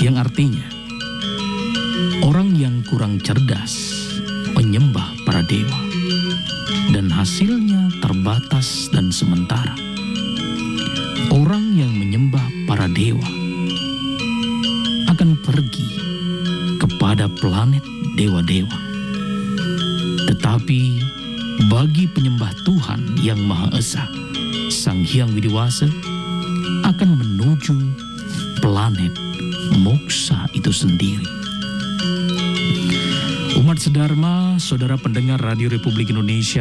yang artinya orang yang kurang cerdas menyembah para dewa, dan hasilnya terbatas dan sementara. Orang yang menyembah para dewa akan pergi kepada planet dewa-dewa. Tetapi bagi penyembah Tuhan yang Maha Esa, Sang Hyang Widiwasa, akan menuju planet moksa itu sendiri. Umat sedharma, saudara pendengar Radio Republik Indonesia